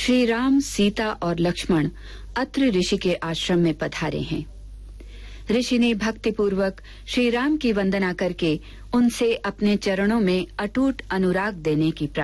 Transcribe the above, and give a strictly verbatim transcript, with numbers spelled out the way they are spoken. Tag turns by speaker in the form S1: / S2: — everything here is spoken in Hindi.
S1: श्री राम, सीता और लक्ष्मण अत्रि ऋषि के आश्रम में पधारे हैं। ऋषि ने भक्तिपूर्वक श्री राम की वंदना करके उनसे अपने चरणों में अटूट अनुराग देने की